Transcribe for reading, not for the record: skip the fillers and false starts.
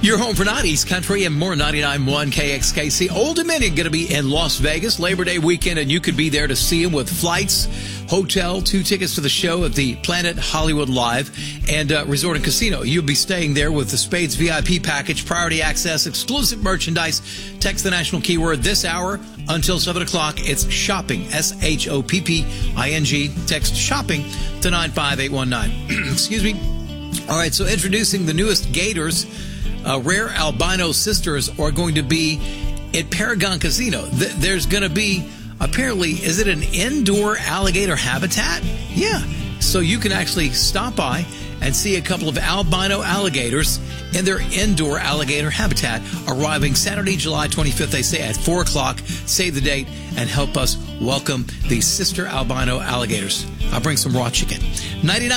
Your home for not East Country and more 99.1 KXKC. Old Dominion going to be in Las Vegas Labor Day weekend, and you could be there to see them with flights, hotel, 2 tickets to the show at the Planet Hollywood Live, and Resort and Casino. You'll be staying there with the Spades VIP package, priority access, exclusive merchandise. Text the national keyword this hour until 7 o'clock. It's shopping, SHOPPING. Text shopping to 95819. Excuse me. All right, so introducing the newest Gators. Rare albino sisters are going to be at Paragon Casino. There's going to be, apparently, is it an indoor alligator habitat? Yeah. So you can actually stop by and see a couple of albino alligators in their indoor alligator habitat arriving Saturday, July 25th, they say, at 4 o'clock. Save the date and help us welcome these sister albino alligators. I'll bring some raw chicken. 99